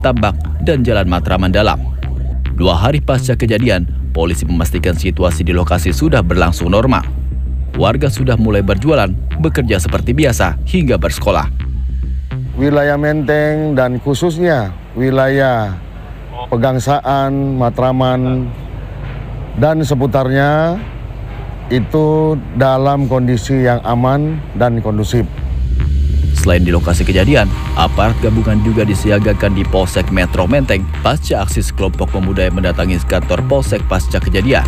Tambak dan Jalan Matraman Dalam. 2 hari pasca kejadian, polisi memastikan situasi di lokasi sudah berlangsung normal. Warga sudah mulai berjualan, bekerja seperti biasa, hingga bersekolah. Wilayah Menteng dan khususnya wilayah Pegangsaan, Matraman, dan seputarnya itu dalam kondisi yang aman dan kondusif. Selain di lokasi kejadian, aparat gabungan juga disiagakan di Polsek Metro Menteng pasca aksi sekelompok pemuda yang mendatangi kantor Polsek pasca kejadian.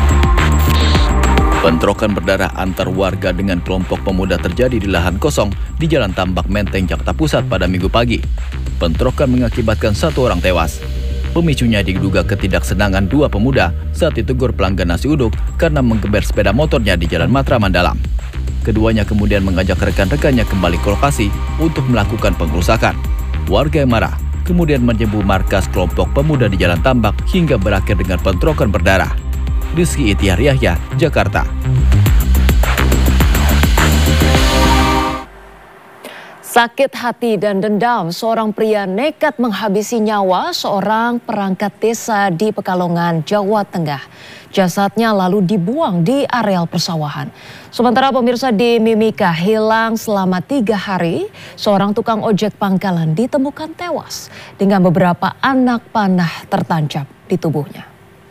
Bentrokan berdarah antar warga dengan kelompok pemuda terjadi di lahan kosong di Jalan Tambak Menteng, Jakarta Pusat pada Minggu pagi. Bentrokan mengakibatkan 1 orang tewas. Pemicunya diduga ketidaksenangan 2 pemuda saat ditegur pelanggan nasi uduk karena menggeber sepeda motornya di Jalan Matraman Dalam. Keduanya kemudian mengajak rekan-rekannya kembali ke lokasi untuk melakukan pengerusakan. Warga yang marah kemudian menyerbu markas kelompok pemuda di Jalan Tambak hingga berakhir dengan bentrokan berdarah. Rizky Itiar Yahya, Jakarta. Sakit hati dan dendam, seorang pria nekat menghabisi nyawa seorang perangkat desa di Pekalongan, Jawa Tengah. Jasadnya lalu dibuang di areal persawahan. Sementara pemirsa di Mimika hilang selama 3 hari, seorang tukang ojek pangkalan ditemukan tewas dengan beberapa anak panah tertancap di tubuhnya.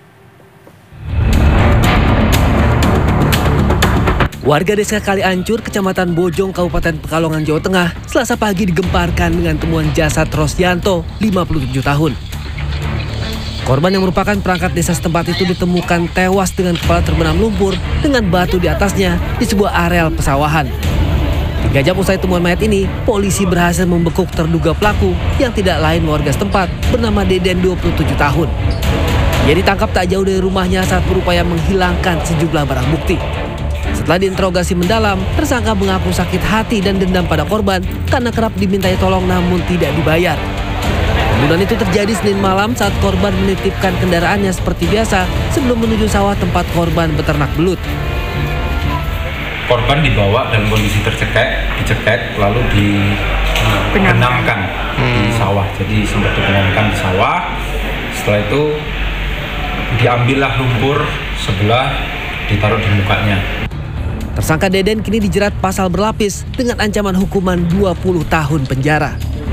Warga desa Kaliancur, Kecamatan Bojong, Kabupaten Pekalongan, Jawa Tengah, Selasa pagi digemparkan dengan temuan jasad Rosyanto, 57 tahun. Korban yang merupakan perangkat desa setempat itu ditemukan tewas dengan kepala terbenam lumpur dengan batu di atasnya di sebuah areal pesawahan. 3 jam usai temuan mayat ini, polisi berhasil membekuk terduga pelaku yang tidak lain warga setempat bernama Deden, 27 tahun. Ia ditangkap tak jauh dari rumahnya saat berupaya menghilangkan sejumlah barang bukti. Setelah diinterogasi mendalam, tersangka mengaku sakit hati dan dendam pada korban karena kerap dimintai tolong namun tidak dibayar. Pembunuhan itu terjadi Senin malam saat korban menitipkan kendaraannya seperti biasa sebelum menuju sawah tempat korban beternak belut. Korban dibawa dalam kondisi dicekek lalu dibenamkan di sawah. Jadi sempat dibenamkan di sawah. Setelah itu diambillah lumpur sebelah, ditaruh di mukanya. Tersangka Deden kini dijerat pasal berlapis dengan ancaman hukuman 20 tahun penjara.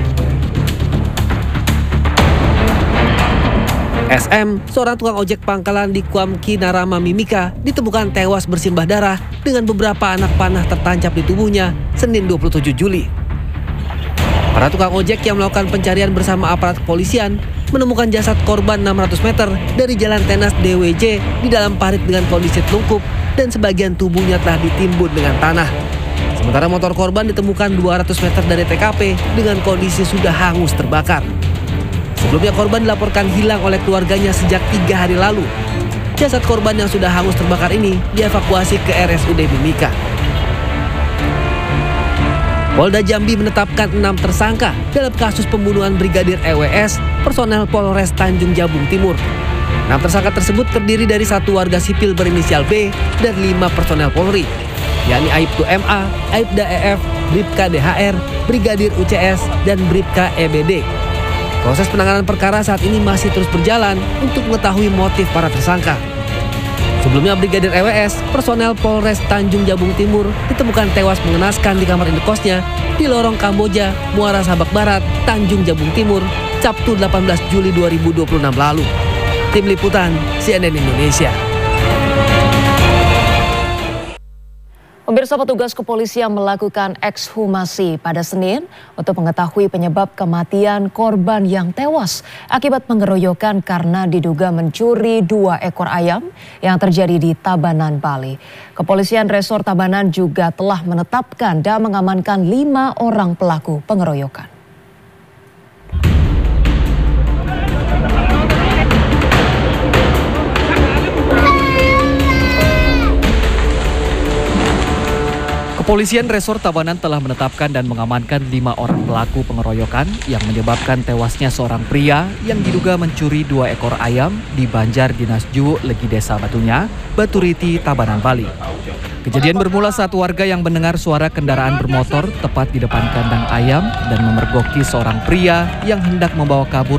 SM, seorang tukang ojek pangkalan di Kuamki Narama Mimika, ditemukan tewas bersimbah darah dengan beberapa anak panah tertancap di tubuhnya Senin 27 Juli. Para tukang ojek yang melakukan pencarian bersama aparat kepolisian menemukan jasad korban 600 meter dari Jalan Tenas DWJ di dalam parit dengan kondisi telungkup dan sebagian tubuhnya telah ditimbun dengan tanah. Sementara motor korban ditemukan 200 meter dari TKP dengan kondisi sudah hangus terbakar. Sebelumnya korban dilaporkan hilang oleh keluarganya sejak 3 hari lalu. Jasad korban yang sudah hangus terbakar ini dievakuasi ke RSUD Mimika. Polda Jambi menetapkan 6 tersangka dalam kasus pembunuhan Brigadir EWS, personel Polres Tanjung Jabung Timur. 6 tersangka tersebut terdiri dari 1 warga sipil berinisial B dan 5 personel Polri, yakni Aibtu MA, Aibda EF, Bribka DHR, Brigadir UCS, dan Bribka EBD. Proses penanganan perkara saat ini masih terus berjalan untuk mengetahui motif para tersangka. Sebelumnya Brigadir EWS, personel Polres Tanjung Jabung Timur, ditemukan tewas mengenaskan di kamar indekosnya di lorong Kamboja, Muara Sabak Barat, Tanjung Jabung Timur, Sabtu 18 Juli 2026 lalu. Tim Liputan CNN Indonesia. Pemirsa, petugas kepolisian melakukan ekshumasi pada Senin untuk mengetahui penyebab kematian korban yang tewas akibat pengeroyokan karena diduga mencuri 2 ekor ayam yang terjadi di Tabanan, Bali. Kepolisian Resor Tabanan juga telah menetapkan dan mengamankan 5 orang pelaku pengeroyokan. Kepolisian Resor Tabanan telah menetapkan dan mengamankan 5 orang pelaku pengeroyokan yang menyebabkan tewasnya seorang pria yang diduga mencuri 2 ekor ayam di Banjar Dinas Ju, Legi Desa Batunya, Baturiti, Tabanan, Bali. Kejadian bermula saat warga yang mendengar suara kendaraan bermotor tepat di depan kandang ayam dan memergoki seorang pria yang hendak membawa kabur